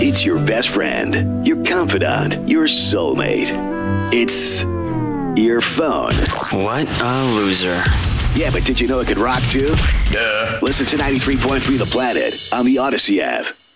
It's your best friend, your confidant, your soulmate. It's your phone. What a loser. Yeah, but did you know it could rock too? Duh. Listen to 93.3 The Planet on the Odyssey app.